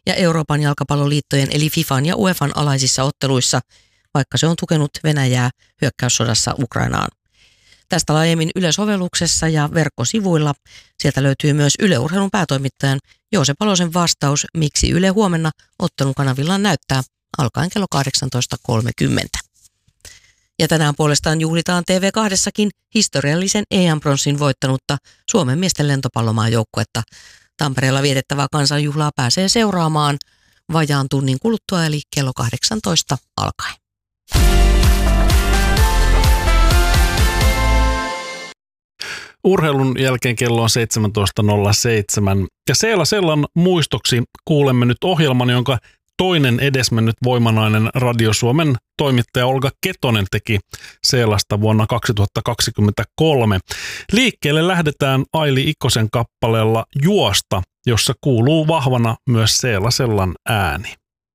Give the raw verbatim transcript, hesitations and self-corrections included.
ja Euroopan jalkapalloliittojen eli FIFAn ja UEFan alaisissa otteluissa, vaikka se on tukenut Venäjää hyökkäyssodassa Ukrainaan. Tästä laajemmin Yle-sovelluksessa ja verkkosivuilla. Sieltä löytyy myös Yle Urheilun päätoimittajan Joose Palosen vastaus, miksi Yle huomenna ottelun kanavillaan näyttää alkaen kello kahdeksantoista kolmekymmentä. Ja tänään puolestaan juhlitaan T V kahdessakin historiallisen E M-pronssin voittanutta Suomen miesten lentopallomaajoukkuetta. Tampereella vietettävää kansanjuhlaa pääsee seuraamaan vajaan tunnin kuluttua eli kello kahdeksantoista alkaen. Urheilun jälkeen kello on seitsemäntoista nolla seitsemän ja Seela Sellan muistoksi kuulemme nyt ohjelman, jonka toinen edesmennyt voimanainen Radio Suomen toimittaja Olga Ketonen teki Seelasta vuonna kaksituhattakaksikymmentäkolme. Liikkeelle lähdetään Aili Ikosen kappaleella Juosta, jossa kuuluu vahvana myös Seela Sellan ääni.